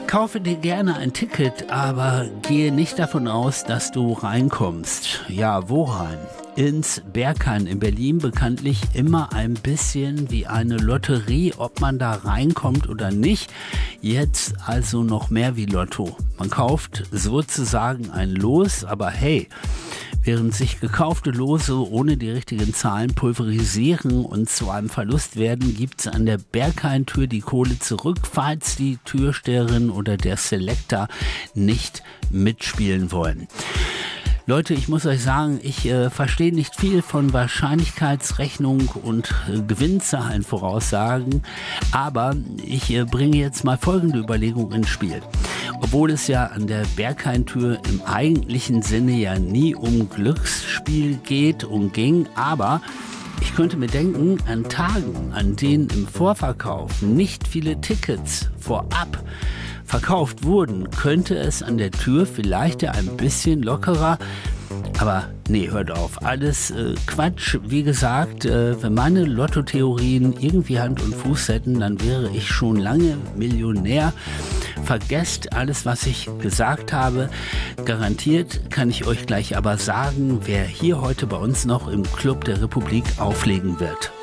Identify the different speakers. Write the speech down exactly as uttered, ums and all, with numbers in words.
Speaker 1: Kaufe dir gerne ein Ticket, aber gehe nicht davon aus, dass du reinkommst. Ja, wo rein? Ins Berghain in Berlin, bekanntlich immer ein bisschen wie eine Lotterie, ob man da reinkommt oder nicht. Jetzt also noch mehr wie Lotto. Man kauft sozusagen ein Los, aber hey, während sich gekaufte Lose ohne die richtigen Zahlen pulverisieren und zu einem Verlust werden, gibt es an der Berghain-Tür die Kohle zurück, falls die Türsteherin oder der Selector nicht mitspielen wollen. Leute, ich muss euch sagen, ich äh, verstehe nicht viel von Wahrscheinlichkeitsrechnung und äh, Gewinnzahlen voraussagen, aber ich äh, bringe jetzt mal folgende Überlegung ins Spiel. Obwohl es ja an der Berghain-Tür im eigentlichen Sinne ja nie um Glücksspiel geht und ging, aber ich könnte mir denken, an Tagen, an denen im Vorverkauf nicht viele Tickets vorab verkauft wurden, könnte es an der Tür vielleicht ja ein bisschen lockerer. Aber nee, hört auf. Alles äh, Quatsch. Wie gesagt, äh, wenn meine Lottotheorien irgendwie Hand und Fuß hätten, dann wäre ich schon lange Millionär. Vergesst alles, was ich gesagt habe. Garantiert kann ich euch gleich aber sagen, wer hier heute bei uns noch im Club der Republik auflegen wird.